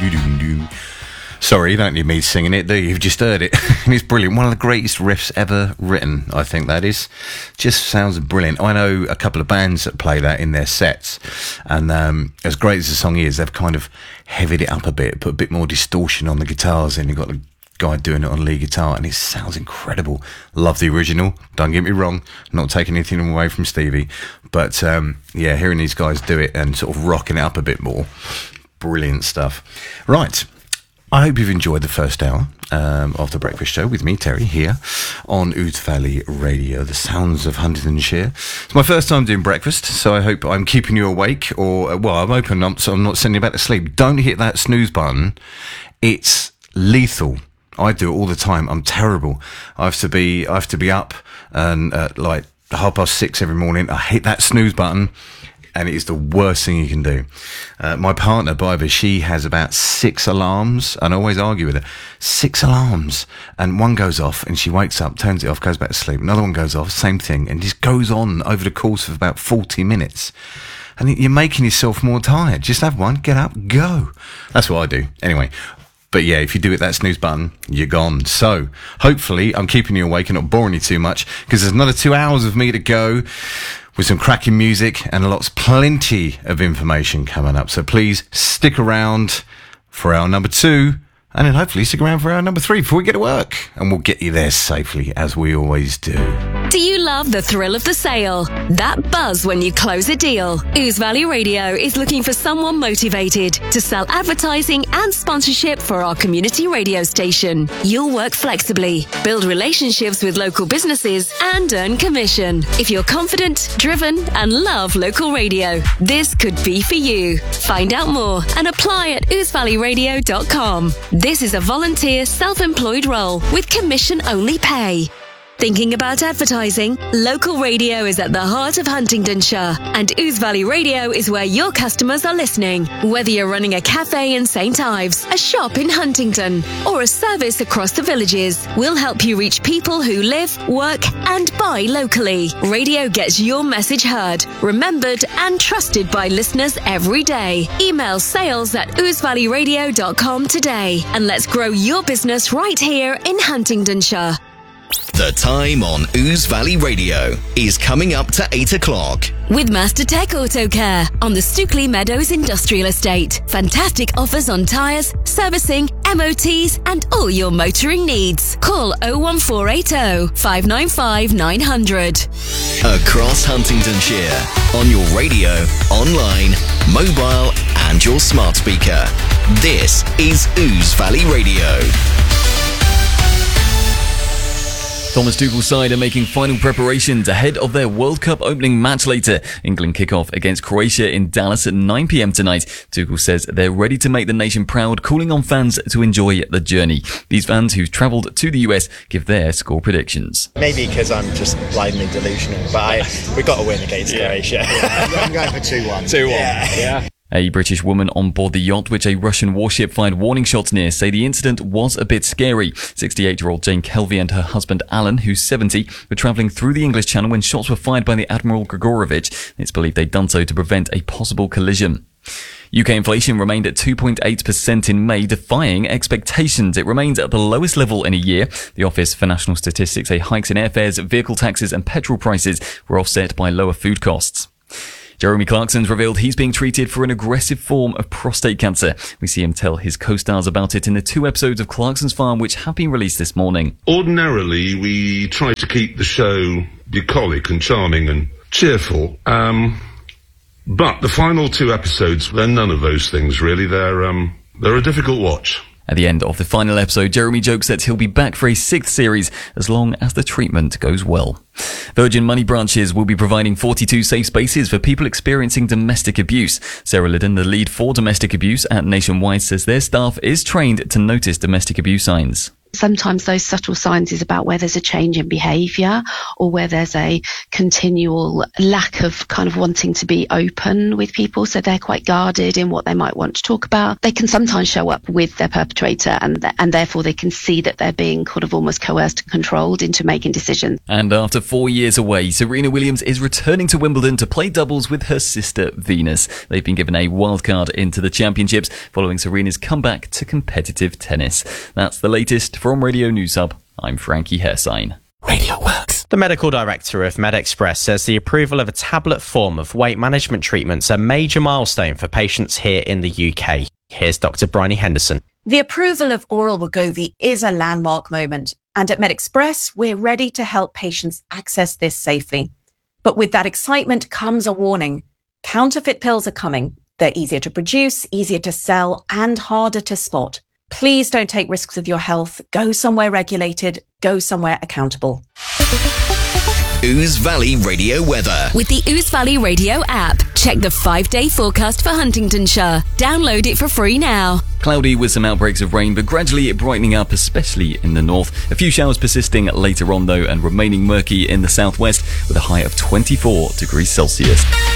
Sorry, you don't need me singing it, do you? You've just heard it. And it's brilliant. One of the greatest riffs ever written, I think that is. Just sounds brilliant. I know a couple of bands that play that in their sets. And as great as the song is, they've kind of heavied it up a bit, put a bit more distortion on the guitars, and you've got the guy doing it on lead guitar, and it sounds incredible. Love the original, don't get me wrong, not taking anything away from Stevie, but yeah, hearing these guys do it and sort of rocking it up a bit more, brilliant stuff. Right, I hope you've enjoyed the first hour of the Breakfast Show with me, Terry, here on Ouse Valley Radio, the sounds of Huntingdonshire. It's my first time doing breakfast, so I hope I'm keeping you awake, or, well, I'm open, so I'm not sending you back to sleep. Don't hit that snooze button. It's lethal. I do it all the time. I'm terrible. I have to be up and like 6:30 every morning. I hit that snooze button, and it is the worst thing you can do. My partner, Biva, she has about 6 alarms, and I always argue with her. 6 alarms, and one goes off, and she wakes up, turns it off, goes back to sleep. Another one goes off, same thing, and just goes on over the course of about 40 minutes. And you're making yourself more tired. Just have one, get up, go. That's what I do. Anyway. But yeah, if you do it that snooze button, you're gone. So hopefully I'm keeping you awake and not boring you too much, because there's another 2 hours of me to go with some cracking music and plenty of information coming up. So please stick around for hour number 2, and then hopefully stick around for hour number 3 before we get to work, and we'll get you there safely, as we always do. Do you love the thrill of the sale? That buzz when you close a deal? Ouse Valley Radio is looking for someone motivated to sell advertising and sponsorship for our community radio station. You'll work flexibly, build relationships with local businesses, and earn commission. If you're confident, driven, and love local radio, this could be for you. Find out more and apply at ousevalleyradio.com. This is a volunteer self-employed role with commission-only pay. Thinking about advertising? Local radio is at the heart of Huntingdonshire, and Ouse Valley Radio is where your customers are listening. Whether you're running a cafe in St Ives, a shop in Huntingdon, or a service across the villages, we'll help you reach people who live, work, and buy locally. Radio gets your message heard, remembered, and trusted by listeners every day. Email sales@ousevalleyradio.com today, and let's grow your business right here in Huntingdonshire. The time on Ouse Valley Radio is coming up to 8 o'clock. With Master Tech Auto Care on the Stookley Meadows Industrial Estate. Fantastic offers on tyres, servicing, MOTs, and all your motoring needs. Call 01480 595 900. Across Huntingdonshire, on your radio, online, mobile, and your smart speaker. This is Ouse Valley Radio. Thomas Tuchel's side are making final preparations ahead of their World Cup opening match later. England kick off against Croatia in Dallas at 9 p.m. tonight. Tuchel says they're ready to make the nation proud, calling on fans to enjoy the journey. These fans who've travelled to the US give their score predictions. Maybe because I'm just blindly delusional, but we've got to win against Croatia. I'm going for 2-1. 2-1. Yeah. A British woman on board the yacht which a Russian warship fired warning shots near say the incident was a bit scary. 68-year-old Jane Kelvey and her husband Alan, who's 70, were travelling through the English Channel when shots were fired by the Admiral Grigorovich. It's believed they'd done so to prevent a possible collision. UK inflation remained at 2.8% in May, defying expectations. It remains at the lowest level in a year. The Office for National Statistics say hikes in airfares, vehicle taxes and petrol prices were offset by lower food costs. Jeremy Clarkson's revealed he's being treated for an aggressive form of prostate cancer. We see him tell his co-stars about it in the 2 episodes of Clarkson's Farm which have been released this morning. Ordinarily, we try to keep the show bucolic and charming and cheerful. But the final 2 episodes, they're none of those things, really. They're a difficult watch. At the end of the final episode, Jeremy jokes that he'll be back for a 6th series as long as the treatment goes well. Virgin Money branches will be providing 42 safe spaces for people experiencing domestic abuse. Sarah Liddon, the lead for domestic abuse at Nationwide, says their staff is trained to notice domestic abuse signs. Sometimes those subtle signs is about where there's a change in behaviour or where there's a continual lack of kind of wanting to be open with people. So they're quite guarded in what they might want to talk about. They can sometimes show up with their perpetrator and therefore they can see that they're being kind of almost coerced and controlled into making decisions. And after 4 years away, Serena Williams is returning to Wimbledon to play doubles with her sister Venus. They've been given a wildcard into the championships following Serena's comeback to competitive tennis. That's the latest from Radio News Hub. I'm Frankie Hersign. Radio Works. The medical director of MedExpress says the approval of a tablet form of weight management treatment's a major milestone for patients here in the UK. Here's Dr. Bryony Henderson. The approval of oral Wegovy is a landmark moment, and at MedExpress, we're ready to help patients access this safely. But with that excitement comes a warning. Counterfeit pills are coming. They're easier to produce, easier to sell, and harder to spot. Please don't take risks with your health. Go somewhere regulated. Go somewhere accountable. Ouse Valley Radio weather. With the Ouse Valley Radio app, check the 5-day forecast for Huntingdonshire. Download it for free now. Cloudy with some outbreaks of rain, but gradually brightening up, especially in the north. A few showers persisting later on, though, and remaining murky in the southwest with a high of 24 degrees Celsius.